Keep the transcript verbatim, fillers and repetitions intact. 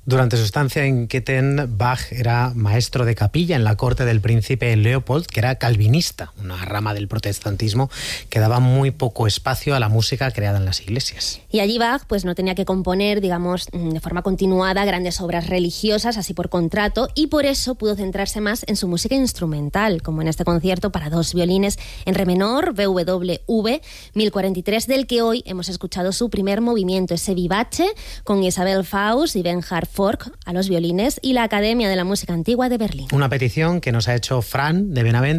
Durante su estancia en Köthen, Bach era maestro de capilla en la corte del príncipe Leopold, que era calvinista, una rama del protestantismo que daba muy poco espacio a la música creada en las iglesias. Y allí Bach pues, no tenía que componer, digamos, de forma continuada grandes obras religiosas, así por contrato, y por eso pudo centrarse más en su música instrumental, como en este concierto para dos violines en re menor, B W V mil cuarenta y tres, del que hoy hemos escuchado su primer movimiento, ese vivace, con Isabel Faust y Bernhard Fork a los violines y la Academia de la Música Antigua de Berlín. Una petición que nos ha hecho Fran de Benavente.